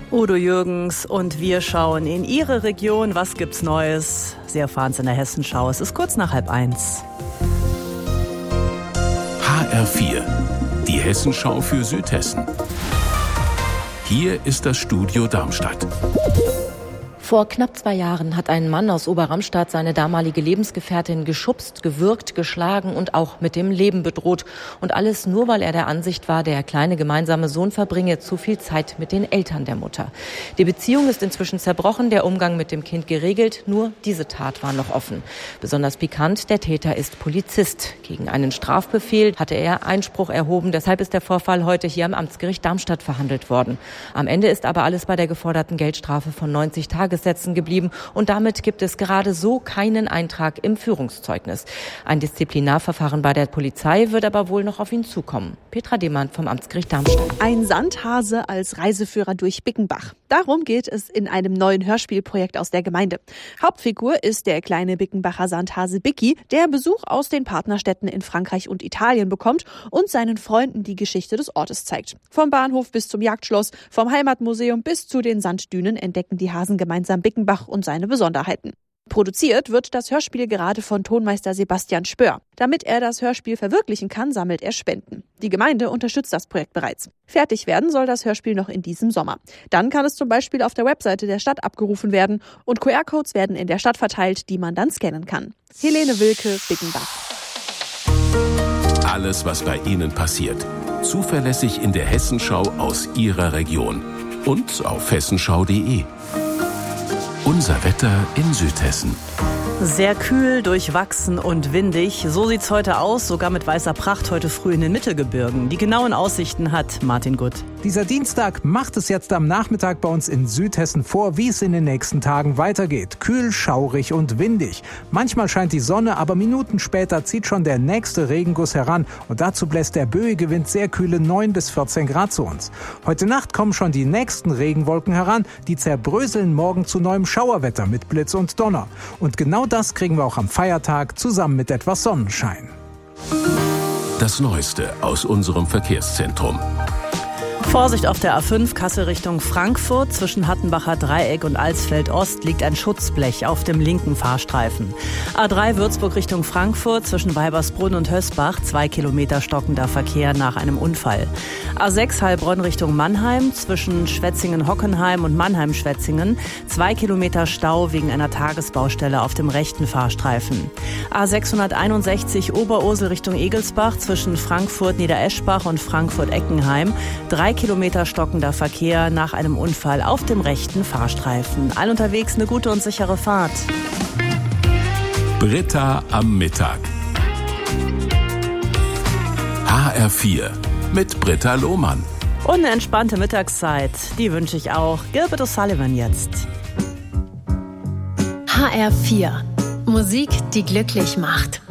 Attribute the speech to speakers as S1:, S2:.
S1: Udo Jürgens und wir schauen in Ihre Region. Was gibt's Neues? Sie erfahren es in der Hessenschau. Es ist kurz nach 12:30.
S2: HR4, die Hessenschau für Südhessen. Hier ist das Studio Darmstadt.
S3: Vor knapp 2 Jahren hat ein Mann aus Oberramstadt seine damalige Lebensgefährtin geschubst, gewürgt, geschlagen und auch mit dem Leben bedroht. Und alles nur, weil er der Ansicht war, der kleine gemeinsame Sohn verbringe zu viel Zeit mit den Eltern der Mutter. Die Beziehung ist inzwischen zerbrochen, der Umgang mit dem Kind geregelt, nur diese Tat war noch offen. Besonders pikant, der Täter ist Polizist. Gegen einen Strafbefehl hatte er Einspruch erhoben, deshalb ist der Vorfall heute hier am Amtsgericht Darmstadt verhandelt worden. Am Ende ist aber alles bei der geforderten Geldstrafe von 90 Tagessätzen geblieben und damit gibt es gerade so keinen Eintrag im Führungszeugnis. Ein Disziplinarverfahren bei der Polizei wird aber wohl noch auf ihn zukommen. Petra Demann vom Amtsgericht Darmstadt.
S4: Ein Sandhase als Reiseführer durch Bickenbach. Darum geht es in einem neuen Hörspielprojekt aus der Gemeinde. Hauptfigur ist der kleine Bickenbacher Sandhase Bicky, der Besuch aus den Partnerstädten in Frankreich und Italien bekommt und seinen Freunden die Geschichte des Ortes zeigt. Vom Bahnhof bis zum Jagdschloss, vom Heimatmuseum bis zu den Sanddünen entdecken die Hasen gemeinsam Bickenbach und seine Besonderheiten. Produziert wird das Hörspiel gerade von Tonmeister Sebastian Spör. Damit er das Hörspiel verwirklichen kann, sammelt er Spenden. Die Gemeinde unterstützt das Projekt bereits. Fertig werden soll das Hörspiel noch in diesem Sommer. Dann kann es zum Beispiel auf der Webseite der Stadt abgerufen werden und QR-Codes werden in der Stadt verteilt, die man dann scannen kann. Helene Wilke, Bickenbach.
S2: Alles, was bei Ihnen passiert. Zuverlässig in der Hessenschau aus Ihrer Region. Und auf hessenschau.de. Unser Wetter in Südhessen.
S1: Sehr kühl, durchwachsen und windig. So sieht's heute aus, sogar mit weißer Pracht heute früh in den Mittelgebirgen. Die genauen Aussichten hat Martin Gutt.
S5: Dieser Dienstag macht es jetzt am Nachmittag bei uns in Südhessen vor, wie es in den nächsten Tagen weitergeht. Kühl, schaurig und windig. Manchmal scheint die Sonne, aber Minuten später zieht schon der nächste Regenguss heran. Und dazu bläst der böige Wind sehr kühle 9 bis 14 Grad zu uns. Heute Nacht kommen schon die nächsten Regenwolken heran. Die zerbröseln morgen zu neuem Schauerwetter mit Blitz und Donner. Und genau das kriegen wir auch am Feiertag zusammen mit etwas Sonnenschein.
S2: Das Neueste aus unserem Verkehrszentrum.
S1: Vorsicht auf der A5 Kassel Richtung Frankfurt. Zwischen Hattenbacher Dreieck und Alsfeld Ost liegt ein Schutzblech auf dem linken Fahrstreifen. A3 Würzburg Richtung Frankfurt. Zwischen Weibersbrunn und Hösbach 2 Kilometer stockender Verkehr nach einem Unfall. A6 Heilbronn Richtung Mannheim. Zwischen Schwetzingen-Hockenheim und Mannheim-Schwetzingen 2 Kilometer Stau wegen einer Tagesbaustelle auf dem rechten Fahrstreifen. A661 Oberursel Richtung Egelsbach. Zwischen Frankfurt-Niedereschbach und Frankfurt-Eckenheim 3 Kilometer stockender Verkehr nach einem Unfall auf dem rechten Fahrstreifen. Allen unterwegs eine gute und sichere Fahrt.
S2: Britta am Mittag. HR4 mit Britta Lohmann.
S1: Und eine entspannte Mittagszeit, die wünsche ich auch. Gilbert O'Sullivan jetzt.
S6: HR4. Musik, die glücklich macht.